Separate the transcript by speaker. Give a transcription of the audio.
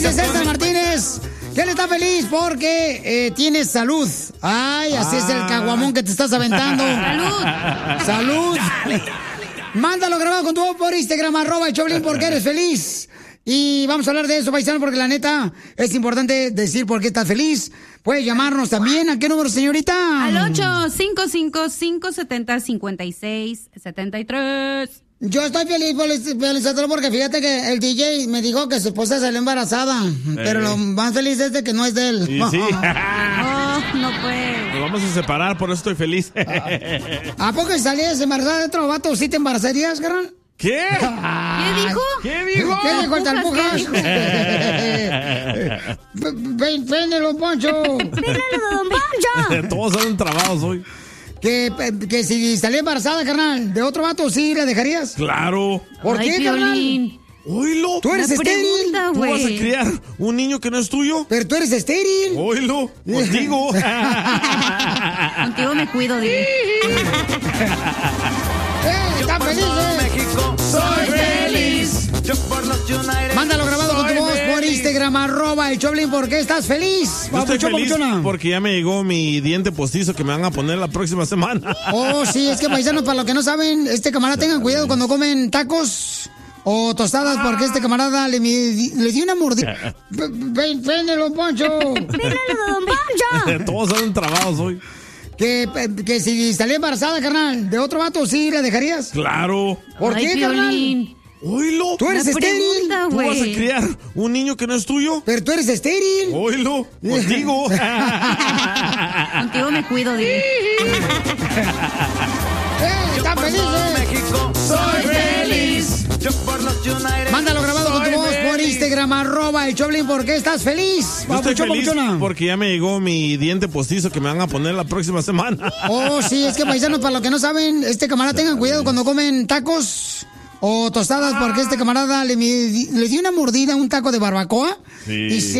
Speaker 1: dice César Martínez que él está feliz porque tiene salud. Ay, así es el caguamón que te estás aventando. ¡Salud! ¡Salud! Mándalo grabado con tu voz por Instagram, @Choplin, porque eres feliz. Y vamos a hablar de eso, paisano, porque la neta es importante decir por qué estás feliz. Puedes llamarnos también. ¿A qué número, señorita?
Speaker 2: Al 855-570-5673.
Speaker 1: Yo estoy feliz, porque fíjate que el DJ me dijo que su esposa salió embarazada. Pero lo más feliz es de que no es de él.
Speaker 3: Sí, sí.
Speaker 2: Oh, no puede.
Speaker 3: Nos vamos a separar, por eso estoy feliz.
Speaker 1: ¿A poco si salías embarazada de otro vato, sí te embarazarías, carnal?
Speaker 3: ¿Qué?
Speaker 2: ¿Qué dijo?
Speaker 3: ¿Qué dijo?
Speaker 1: ¿Qué dijo el Talpujas? ¡Pénelo, Poncho!
Speaker 2: ¡Pénelo, don Poncho!
Speaker 3: Todos salen trabados hoy.
Speaker 1: Que si salía embarazada, carnal, de otro vato, ¿sí la dejarías?
Speaker 3: Claro.
Speaker 1: ¿Por qué,
Speaker 2: Piolín.
Speaker 1: carnal?
Speaker 3: Oílo.
Speaker 1: ¿Tú eres estéril?
Speaker 3: ¿Tú vas a criar un niño que no es tuyo?
Speaker 1: Pero tú eres estéril.
Speaker 3: Oílo. Contigo.
Speaker 2: Contigo me cuido, dile.
Speaker 1: ¿Están felices?
Speaker 4: México,
Speaker 1: ¡Soy feliz!
Speaker 4: yo por los United.
Speaker 1: Mándalo grabado con tu voz por Instagram, @Choplin, ¿por qué estás feliz?
Speaker 3: Yo estoy
Speaker 1: Papuchón,
Speaker 3: feliz
Speaker 1: papuchona.
Speaker 3: porque ya me llegó mi diente postizo que me van a poner la próxima semana.
Speaker 1: Oh, sí, es que paisanos, para los que no saben, camarada, tengan cuidado cuando comen tacos o tostadas, porque camarada le dio una mordida. ¡Pénelo, Poncho!
Speaker 2: ¡Pénelo, don Poncho!
Speaker 3: Todos salen trabados hoy.
Speaker 1: Que si salía embarazada, carnal, de otro vato, ¿sí la dejarías?
Speaker 3: Claro.
Speaker 1: ¿Por qué,
Speaker 2: Piolín.
Speaker 3: Oílo.
Speaker 1: ¿Tú eres estéril?
Speaker 3: ¿Tú vas a criar un niño que no es tuyo?
Speaker 1: Pero tú eres estéril.
Speaker 3: Oílo. Contigo.
Speaker 2: Contigo me cuido, dile.
Speaker 1: ¿Están felices?
Speaker 4: México,
Speaker 1: ¡Soy feliz!
Speaker 4: yo por los United.
Speaker 1: Mándalo grabado con tu voz por Instagram, @Choplin, ¿por qué estás feliz?
Speaker 3: Yo estoy
Speaker 1: Papuchón,
Speaker 3: feliz
Speaker 1: papuchona.
Speaker 3: porque ya me llegó mi diente postizo que me van a poner la próxima semana.
Speaker 1: Oh, sí, es que paisanos, para los que no saben, camarada, tengan cuidado cuando comen tacos o tostadas, porque camarada le dio una mordida a un taco de barbacoa.
Speaker 3: Sí.
Speaker 1: Y se